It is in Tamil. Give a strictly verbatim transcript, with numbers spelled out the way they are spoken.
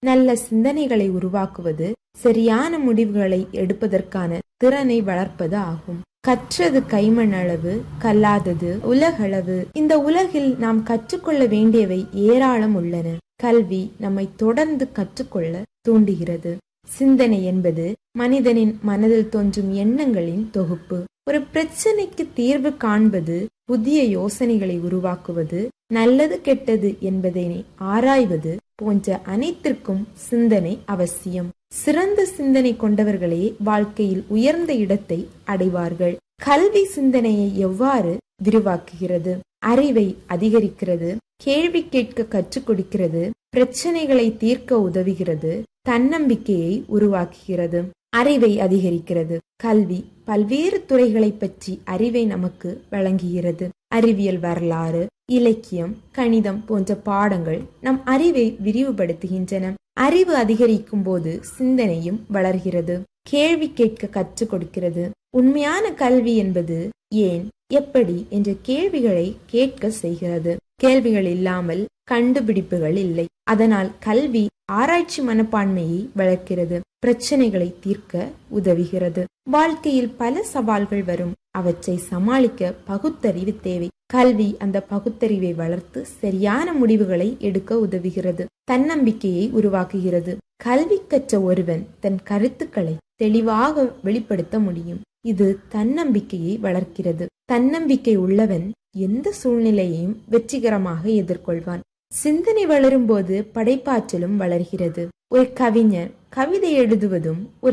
நல்ல சிந்தனைகளை உருவாக்குவது சரியான முடிவுகளை எடுப்பதற்கான திறனை வளர்ப்பது ஆகும். கற்றது கைமண் அளவு, கல்லாதது உலகளவு. இந்த உலகில் நாம் கற்றுக்கொள்ள வேண்டியவை ஏராளம் உள்ளன. கல்வி நம்மை தொடர்ந்து கற்றுக்கொள்ள தூண்டுகிறது. சிந்தனை என்பது மனிதனின் மனதில் தோன்றும் எண்ணங்களின் தொகுப்பு. ஒரு பிரச்சனைக்கு தீர்வு காண்பது, புதிய யோசனைகளை உருவாக்குவது, நல்லது கெட்டது என்பதை ஆராய்வது போன்ற அனைத்திற்கும் சிந்தனை அவசியம். சிறந்த சிந்தனை கொண்டவர்களே வாழ்க்கையில் உயர்ந்த இடத்தை அடைவார்கள். கல்வி சிந்தனையை எவ்வாறு விரிவாக்குகிறது? அறிவை அதிகரிக்கிறது, கேள்வி கேட்க கற்றுக் கொடுக்கிறது, பிரச்சனைகளை தீர்க்க உதவுகிறது, தன்னம்பிக்கையை உருவாக்குகிறது, அறிவை அதிகரிக்கிறது. கல்வி பல்வேறு துறைகளை பற்றி அறிவை நமக்கு வழங்குகிறது. அறிவியல், வரலாறு, இலக்கியம், கணிதம் போன்ற பாடங்கள் நம் அறிவை விரிவுபடுத்துகின்றன. அறிவு அதிகரிக்கும் போது சிந்தனையும் வளர்கிறது. கேள்வி கேட்க கற்றுக் கொடுக்கிறது. உண்மையான கல்வி என்பது ஏன், எப்படி என்ற கேள்விகளை கேட்க செய்கிறது. கேள்விகள் இல்லாமல் கண்டுபிடிப்புகள் இல்லை. அதனால் கல்வி ஆராய்ச்சி மனப்பான்மையை வளர்க்கிறது, பிரச்சனைகளை தீர்க்க உதவுகிறது. வாழ்க்கையில் பல சவால்கள் வரும். அவற்றை சமாளிக்க பகுத்தறிவு தேவை. கல்வி அந்த பகுத்தறிவை வளர்த்து சரியான முடிவுகளை எடுக்க உதவுகிறது, தன்னம்பிக்கையை உருவாக்குகிறது. கல்வி கற்ற ஒருவன் தன் கருத்துக்களை தெளிவாக வெளிப்படுத்த முடியும். இது தன்னம்பிக்கையை வளர்க்கிறது. தன்னம்பிக்கை உள்ளவன் எந்த சூழ்நிலையையும் வெற்றிகரமாக எதிர்கொள்வான். சிந்தனை வளரும் போது படைப்பாற்றலும் வளர்கிறது. ஒரு கவிஞர் கவிதை எழுதுவதும் ஒரு